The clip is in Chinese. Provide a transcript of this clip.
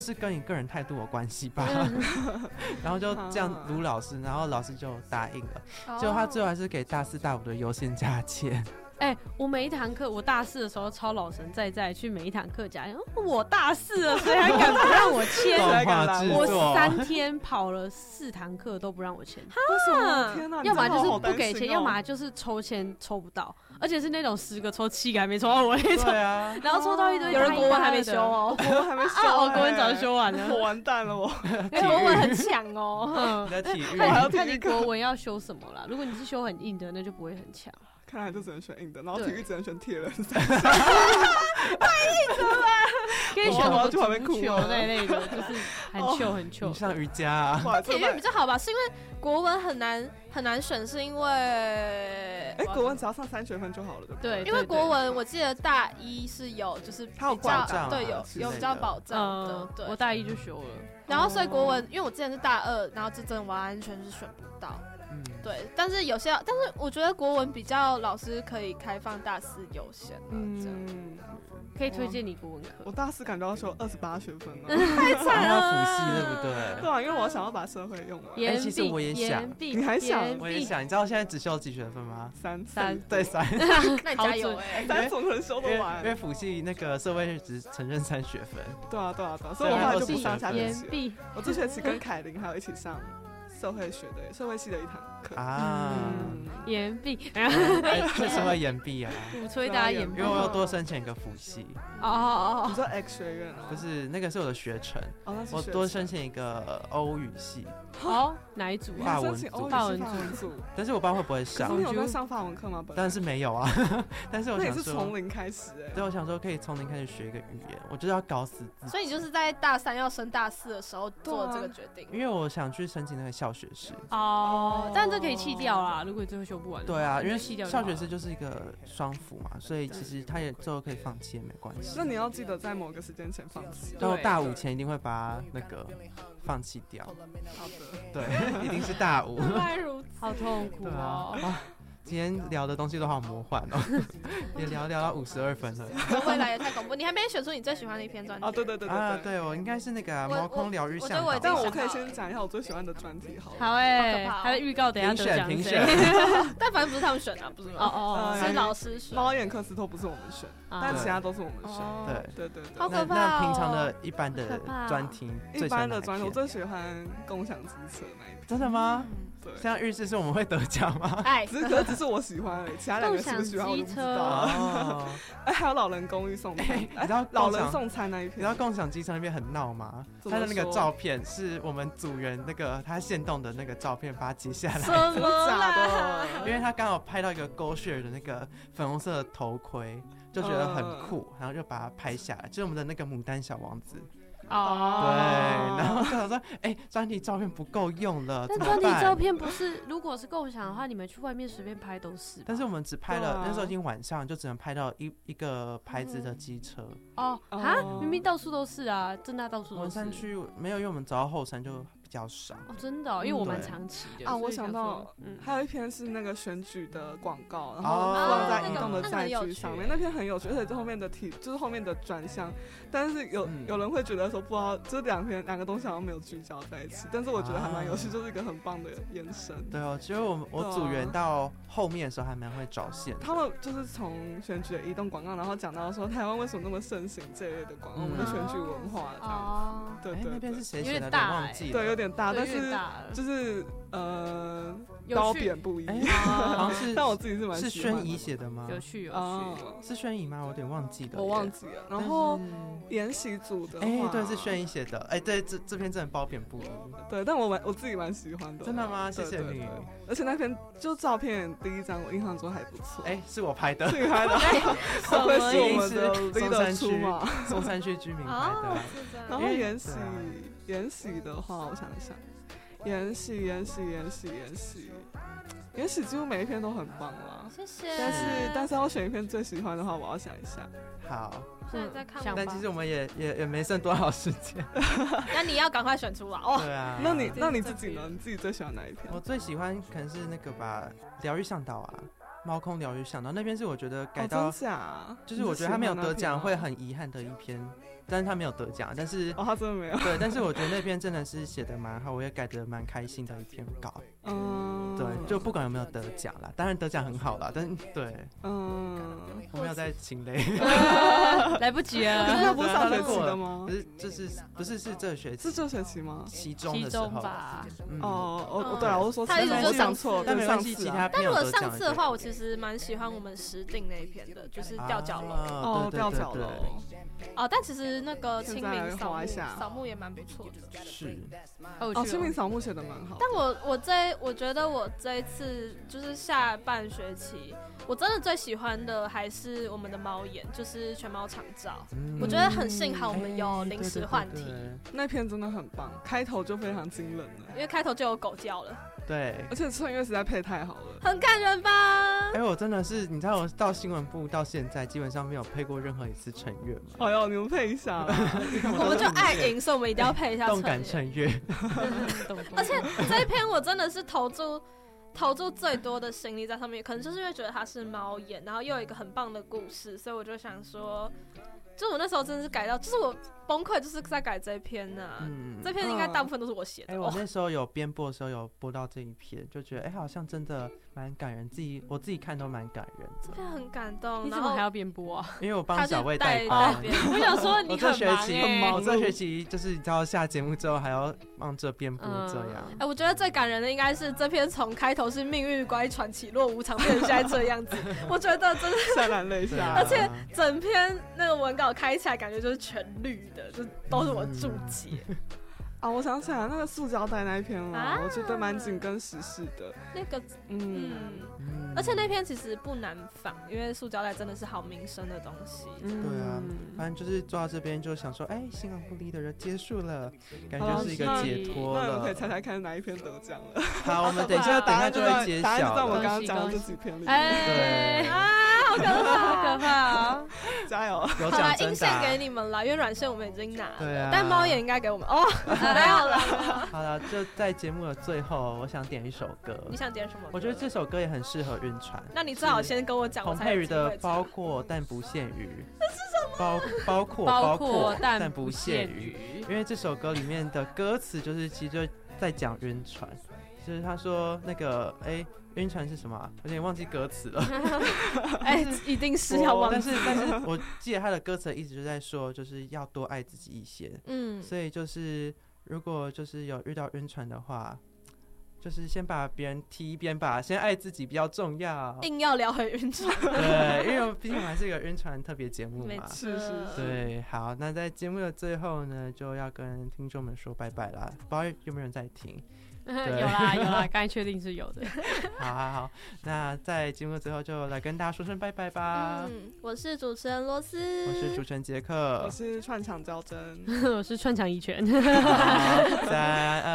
是跟你个人态度有关系吧。然后就这样撸老师，然后老师就答应了。结果他最后还是给大4、大5的优先加签。 我每一堂课，我大4的时候超老神在去每一堂课讲，我大4了，谁还敢不让我签？我3天跑了4堂课都不让我签。 为什么？天哪！ 要么就是不给钱，要么就是抽签抽不到，而且是那种10个抽7个还没抽到我那种。 对啊， 然后抽到一堆， 有人国文还没修哦，国文还没修， 国文早就修完了， 我完蛋了我。 国文很强哦。 你的体育， 看你国文要修什么啦。如果你是修很硬的，那就不会很强。 看来就只能选硬的，然后体育只能选铁人三项。太硬了吧？可以选什么足球那类的，就是很糗很糗。 你像瑜伽啊？ 体育比较好吧？是因为国文很难选，是因为国文只要上3学分就好了，对不对？因为国文我记得大1是有，就是它有保障， 对，有比较保障的。对， 我大1就修了。 然后所以国文，因为我之前是大2，然后这真的完全是选不到。对，但是我觉得国文比较老师可以开放大4优先可以推荐你国文课。 我大4感觉要修28学分了， 太惨了。 辅系对不对？ 对啊，因为我想要把社会用完。 其实我也想， 你还想？ 我也想。你知道现在只修几学分吗 ？3， 对3。 那你加油 3怎么可能修得完？ 因为辅系那个社会只承认3学分。 对啊，所以我后来就不上下学期。我这学期跟凯琳还有一起上社会系的一堂课啊， 延毕， 为什么延毕啊？ 鼓吹大家延毕， 因为我要多申请一个辅系。 你说 X 学院不是，那个是我的学程。我多申请一个欧语系。 哪一组啊？ 法文组。但是我不知道会不会上。 可是你有在上法文课吗？ 当然是没有啊。但是我想说， 那也是从零开始对，我想说可以从零开始学一个语言，我就是要搞死自己。 所以你就是在大3要升大4的时候做这个决定。 因为我想去申请那个校学士。 但这可以弃掉啦，如果最后修不完。 对啊，因为校学士就是一个双辅嘛，所以其实他也最后可以放弃也没关系。 那你要记得在某个时间前放弃。 到大5前一定会把它那个放弃掉。 好的。 对，一定是大5。 原来如此， 好痛苦哦。 今天聊的东西都好魔幻哦，也聊到52分了。 未来也太恐怖，你还没选出你最喜欢的一篇专题对， 我应该是那个猫空疗愈向导。 但我可以先讲一下我最喜欢的专题好了。 好他的预告等一下得奖评选。 但反正不是他们选啊，不是吗？是老师选。 猫眼科斯托不是我们选，但其他都是我们选。对， 好可怕。 那平常的一般的专题， 一般的专题我最喜欢共享机车那一篇。 真的吗？ 对， 这样预示是我们会得奖吗？ 只是我喜欢，其他2个是不是喜欢我就不知道。还有老人公寓送餐， 你知道老人送餐那一篇？ 你知道共享机车那边很闹吗？他的那个照片是我们组员那个他限动的那个照片，把它截下来。 真的假的？ 因为他刚好拍到一个 GoShare 的那个粉红色的头盔，就觉得很酷，然后就把它拍下来，就是我们的那个牡丹小王子。对，然后就想说，专题照片不够用了， 但专题照片不是，如果是共享的话，你们去外面随便拍都是。 但是我们只拍了，那时候已经晚上，就只能拍到一个牌子的机车。 明明到处都是啊，真的到处都是。 文山区没有，因为我们走到后山就比较少。 真的，因为我蛮长期的。 我想到，还有一篇是那个选举的广告，然后放在移动的载具上面，那篇很有趣，而且这后面的就是后面的转向，但是有人会觉得说，不知道这两个东西好像没有聚焦在一起，但是我觉得还蛮有趣，就是一个很棒的延伸。 对哦，其实我组员到后面的时候还蛮会找线， 他们就是从选举的移动广告，然后讲到说台湾为什么那么盛行这一类的广告，我们的选举文化这样子。对， 那边是谁写的？忘记了。 对，有点大，但是就是褒贬不一。 好像是， 但我自己是蛮喜欢的。 是宣仪写的吗？ 有趣。 是宣仪吗？我有点忘记了。 我忘记了。然后研习组的话， 对，是宣仪写的。对，这篇真的褒贬不一。 对，但我自己蛮喜欢的。 真的吗？谢谢你。 而且那篇就照片第一张，我印象中还不错。 是我拍的。 是你拍的。不会是我们的leader出嘛？ 松山区居民拍的。 然后研习的话，我想一想，研习几乎每一篇都很棒啦。 谢谢。 但是要选一篇最喜欢的话，我要想一下。 好， 现在在看。 但其实我们也没剩多少时间。 那你要赶快选出来哦。 对啊。 那你自己呢？你自己最喜欢哪一篇？ 我最喜欢可能是那个吧，疗愈向导啊。 猫空疗愈想到那篇是我觉得改到，就是我觉得他没有得奖会很遗憾的一篇，但是他没有得奖，但是他真的没有。 对，但是我觉得那篇真的是写的蛮好，我也改得蛮开心的一篇稿。对，就不管有没有得奖啦，当然得奖很好啦，但对，我没有在情累， 来不及了。 可是那不是上学期的吗？ 不是是这学期？ 是这学期吗？ 期中的时候吧。 对啊，我说他一直就讲错， 但没关系，其他但如果上次的话，我其实蛮喜欢我们石碇那一篇的，就是吊脚楼。 吊脚楼。 但其实那个清明扫墓也蛮不错的。 是。 清明扫墓写的蛮好。 但我觉得我这一次就是下半学期，我真的最喜欢的还是我们的猫眼，就是全猫长照。我觉得很幸好我们有临时换题， 那篇真的很棒，开头就非常惊人了， 因为开头就有狗叫了。 对， 而且衬乐实在配太好了， 很感人吧？ 我真的是，你知道我到新闻部到现在基本上没有配过任何一次衬乐吗？ 哎呦，你们配一下我们就爱赢，所以我们一定要配一下动感衬乐。 而且这一篇我真的是投注最多的心力在上面，可能就是因为觉得它是猫眼，然后又有一个很棒的故事，所以我就想说，就我那时候真的是改到，就是我崩溃，就是在改这一篇啊。这篇应该大部分都是我写的。 我那时候有编播的时候有播到这一篇，就觉得好像真的蛮感人，我自己看都蛮感人的。 这篇很感动。 你怎么还要编播啊？ 因为我帮小魏代班。 我想说你很忙我这学期就是你知道下节目之后还要忙着编播这样。 我觉得最感人的应该是这篇从开头是命运乖舛起落无常变成现在这样子，我觉得真的潸然泪下。 而且整篇那个文稿开起来感觉就是全绿的，就都是我注解。 我想起来那个塑胶袋那一篇了，我觉得蛮紧跟时事的。 那个而且那篇其实不难仿，因为塑胶袋真的是好民生的东西。 对啊，反正就是做到这边就想说，新闻部leader结束了，感觉是一个解脱了。 那我们可以猜猜看哪一篇得奖了。 好，我们等一下就会揭晓。 答案就在我们刚刚讲的这几篇里面。 对。 好可怕，好可怕！ 加油！ 有奖征答。 硬线给你们了，因为软线我们已经拿了。 对啊。 但猫眼应该给我们哦。没有了。 好了，就在节目的最后，我想点一首歌。 你想点什么歌？ 我觉得这首歌也很适合晕船。 那你最好先跟我讲。 洪佩瑜的《包括但不限于》。 这是什么？ 包括但不限于。因为这首歌里面的歌词就是其实就在讲晕船，就是他说那个晕船是什么啊？有点忘记歌词了。 一定是要忘记。 但是我记得他的歌词的意思就在说，就是要多爱自己一些。所以就是如果就是有遇到晕船的话，就是先把别人踢一边吧，先爱自己比较重要。 硬要聊回晕船。 对，因为毕竟我们还是一个晕船特别节目嘛。 是。 对，好，那在节目的最后呢，就要跟听众们说拜拜啦。不知道有没有人在听？ 有啦，刚才确定是有的。 好，那在节目最后就来跟大家说声拜拜吧。 我是主持人罗斯， 我是主持人杰克， 我是串场娇珍， 我是串场一拳。 3、2。